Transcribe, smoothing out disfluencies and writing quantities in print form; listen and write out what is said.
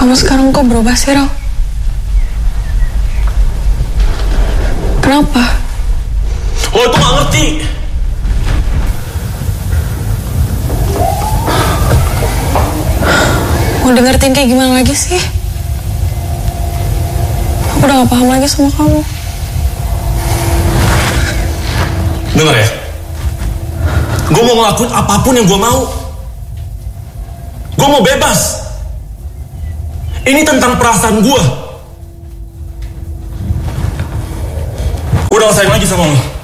Kamu sekarang kok berubah sih, Ral? Kenapa? Lo itu gak ngerti. Mau dengerin kayak gimana lagi sih? Aku udah gak paham lagi sama kamu. Dengar ya, gue mau ngelakuin apapun yang gue mau. Gue mau bebas. Ini tentang perasaan gue. Udah gak sayang lagi sama lo.